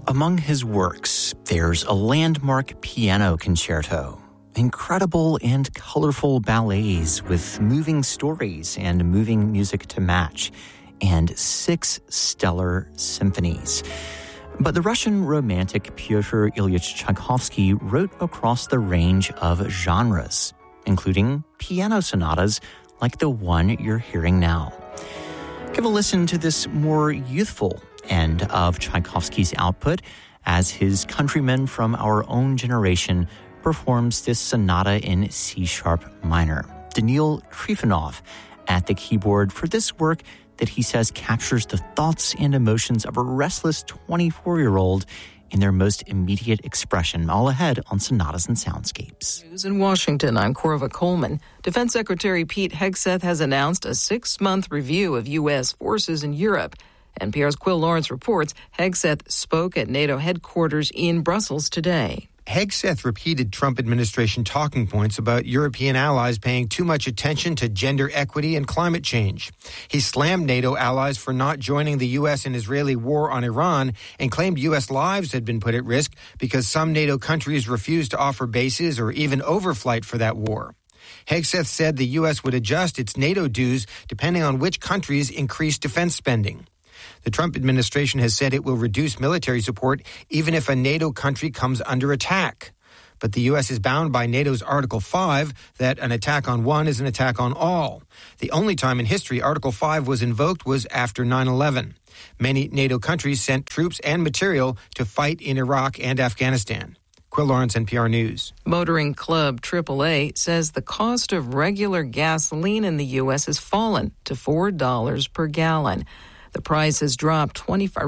Among his works, there's a landmark piano concerto, incredible and colorful ballets with moving stories and moving music to match, and 6 stellar symphonies. But the Russian romantic Pyotr Ilyich Tchaikovsky wrote across the range of genres, including piano sonatas like the one you're hearing now. Give a listen to this more youthful end of Tchaikovsky's output as his countryman from our own generation performs this sonata in C-sharp minor. Daniil Trifonov at the keyboard for this work that he says captures the thoughts and emotions of a restless 24-year-old in their most immediate expression. All ahead on Sonatas and Soundscapes. News in Washington, I'm Corva Coleman. Defense Secretary Pete Hegseth has announced a 6-month review of U.S. forces in Europe. NPR's Quill Lawrence reports Hegseth spoke at NATO headquarters in Brussels today. Hegseth repeated Trump administration talking points about European allies paying too much attention to gender equity and climate change. He slammed NATO allies for not joining the U.S. and Israeli war on Iran and claimed U.S. lives had been put at risk because some NATO countries refused to offer bases or even overflight for that war. Hegseth said the U.S. would adjust its NATO dues depending on which countries increased defense spending. The Trump administration has said it will reduce military support even if a NATO country comes under attack. But the U.S. is bound by NATO's Article 5 that an attack on one is an attack on all. The only time in history Article 5 was invoked was after 9/11. Many NATO countries sent troops and material to fight in Iraq and Afghanistan. Quill Lawrence, NPR News. Motoring Club AAA says the cost of regular gasoline in the U.S. has fallen to $4 per gallon. The price has dropped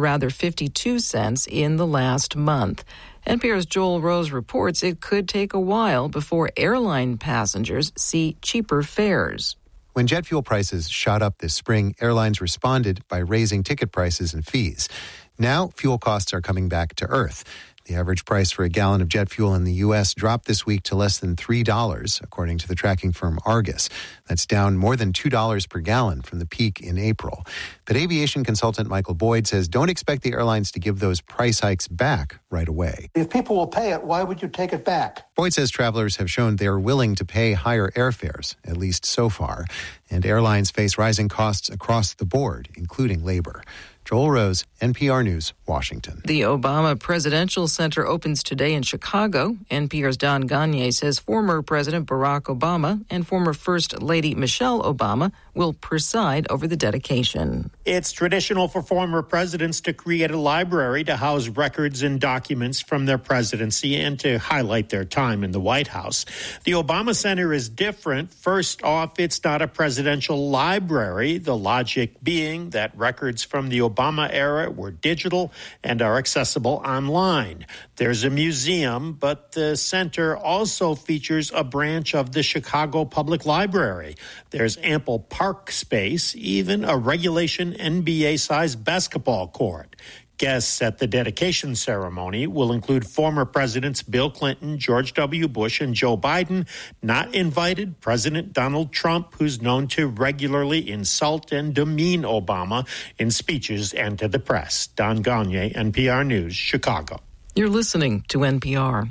52 cents in the last month. NPR's Joel Rose reports it could take a while before airline passengers see cheaper fares. When jet fuel prices shot up this spring, airlines responded by raising ticket prices and fees. Now, fuel costs are coming back to earth. The average price for a gallon of jet fuel in the U.S. dropped this week to less than $3, according to the tracking firm Argus. That's down more than $2 per gallon from the peak in April. But aviation consultant Michael Boyd says don't expect the airlines to give those price hikes back right away. If people will pay it, why would you take it back? Boyd says travelers have shown they are willing to pay higher airfares, at least so far. And airlines face rising costs across the board, including labor. Joel Rose, NPR News, Washington. The Obama Presidential Center opens today in Chicago. NPR's Don Gagné says former President Barack Obama and former First Lady Michelle Obama will preside over the dedication. It's traditional for former presidents to create a library to house records and documents from their presidency and to highlight their time in the White House. The Obama Center is different. First off, it's not a presidential library, the logic being that records from the Obama era were digital and are accessible online. There's a museum, but the center also features a branch of the Chicago Public Library. There's ample park space, even a regulation NBA-sized basketball court. Guests at the dedication ceremony will include former presidents Bill Clinton, George W. Bush, and Joe Biden. Not invited, President Donald Trump, who's known to regularly insult and demean Obama in speeches and to the press. Don Gagné, NPR News, Chicago. You're listening to NPR.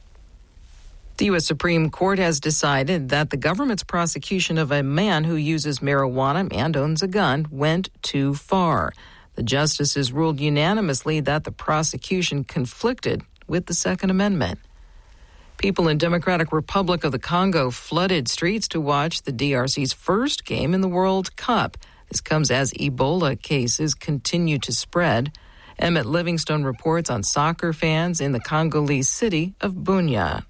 The U.S. Supreme Court has decided that the government's prosecution of a man who uses marijuana and owns a gun went too far. The justices ruled unanimously that the prosecution conflicted with the Second Amendment. People in Democratic Republic of the Congo flooded streets to watch the DRC's first game in the World Cup. This comes as Ebola cases continue to spread. Emmett Livingstone reports on soccer fans in the Congolese city of Bunia.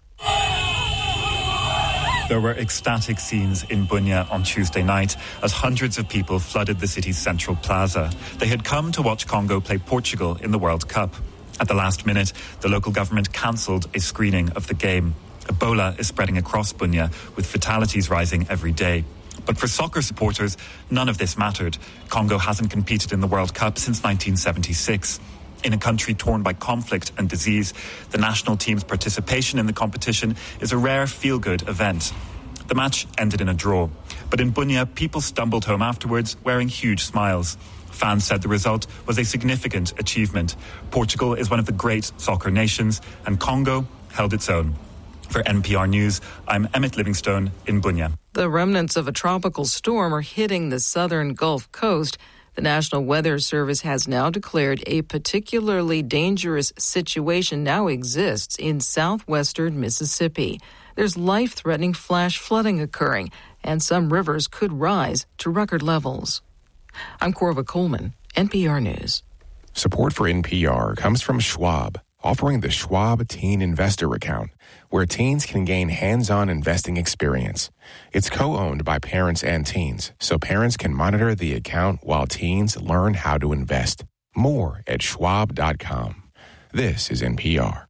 There were ecstatic scenes in Bunia on Tuesday night as hundreds of people flooded the city's central plaza. They had come to watch Congo play Portugal in the World Cup. At the last minute, the local government cancelled a screening of the game. Ebola is spreading across Bunia, with fatalities rising every day. But for soccer supporters, none of this mattered. Congo hasn't competed in the World Cup since 1976. In a country torn by conflict and disease, the national team's participation in the competition is a rare feel-good event. The match ended in a draw, but in Bunia, people stumbled home afterwards wearing huge smiles. Fans said the result was a significant achievement. Portugal is one of the great soccer nations, and Congo held its own. For NPR News, I'm Emmett Livingstone in Bunia. The remnants of a tropical storm are hitting the southern Gulf Coast. The National Weather Service has now declared a particularly dangerous situation now exists in southwestern Mississippi. There's life-threatening flash flooding occurring, and some rivers could rise to record levels. I'm Corva Coleman, NPR News. Support for NPR comes from Schwab, offering the Schwab Teen Investor Account, where teens can gain hands-on investing experience. It's co-owned by parents and teens, so parents can monitor the account while teens learn how to invest. More at schwab.com. This is NPR.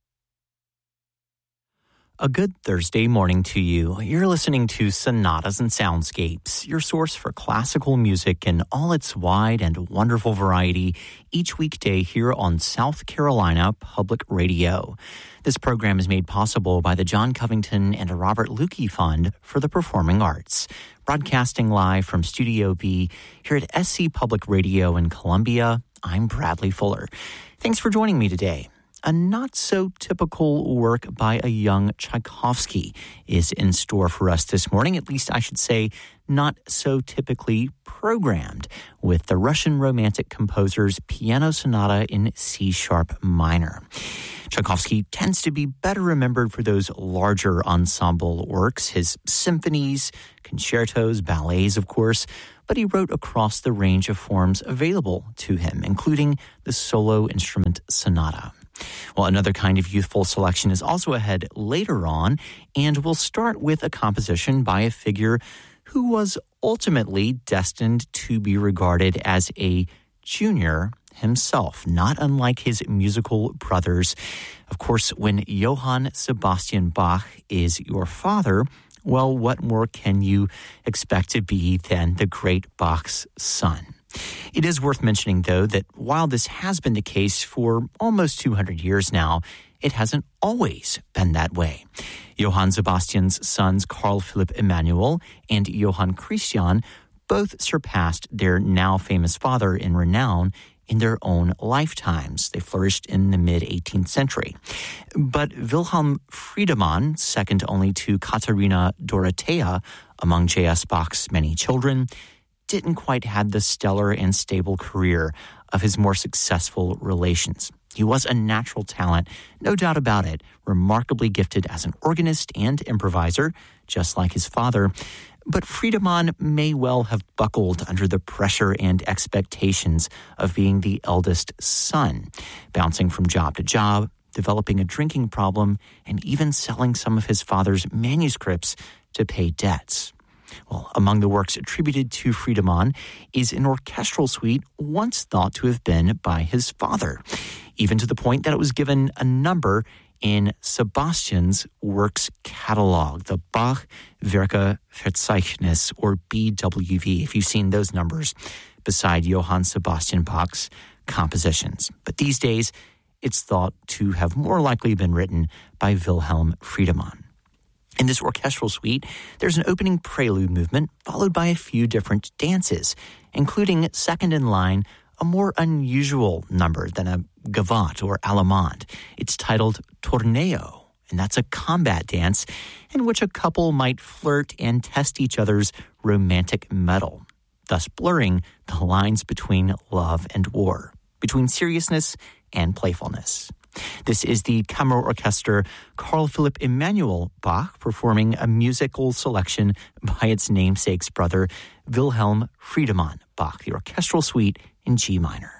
A good Thursday morning to you. You're listening to Sonatas and Soundscapes, your source for classical music in all its wide and wonderful variety, each weekday here on South Carolina Public Radio. This program is made possible by the John Covington and Robert Lukey Fund for the Performing Arts. Broadcasting live from Studio B here at SC Public Radio in Columbia, I'm Bradley Fuller. Thanks for joining me today. A not-so-typical work by a young Tchaikovsky is in store for us this morning, at least I should say not so typically programmed, with the Russian Romantic composer's Piano Sonata in C-sharp minor. Tchaikovsky tends to be better remembered for those larger ensemble works, his symphonies, concertos, ballets, of course, but he wrote across the range of forms available to him, including the solo instrument sonata. Well, another kind of youthful selection is also ahead later on, and we'll start with a composition by a figure who was ultimately destined to be regarded as a junior himself, not unlike his musical brothers. Of course, when Johann Sebastian Bach is your father, well, what more can you expect to be than the great Bach's son? It is worth mentioning, though, that while this has been the case for almost 200 years now, it hasn't always been that way. Johann Sebastian's sons Carl Philipp Emanuel and Johann Christian both surpassed their now famous father in renown in their own lifetimes. They flourished in the mid-18th century. But Wilhelm Friedemann, second only to Katharina Dorothea among J.S. Bach's many children, didn't quite have the stellar and stable career of his more successful relations. He was a natural talent, no doubt about it, remarkably gifted as an organist and improviser, just like his father. But Friedemann may well have buckled under the pressure and expectations of being the eldest son, bouncing from job to job, developing a drinking problem, and even selling some of his father's manuscripts to pay debts. Well, among the works attributed to Friedemann is an orchestral suite once thought to have been by his father, even to the point that it was given a number in Sebastian's works catalog, the Bach Werke Verzeichnis, or BWV, if you've seen those numbers beside Johann Sebastian Bach's compositions. But these days, it's thought to have more likely been written by Wilhelm Friedemann. In this orchestral suite, there's an opening prelude movement followed by a few different dances, including second in line, a more unusual number than a gavotte or allemande. It's titled Torneo, and that's a combat dance in which a couple might flirt and test each other's romantic mettle, thus blurring the lines between love and war, between seriousness and playfulness. This is the Kammerorchester Carl Philipp Emanuel Bach performing a musical selection by its namesake's brother, Wilhelm Friedemann Bach, the orchestral suite in G minor.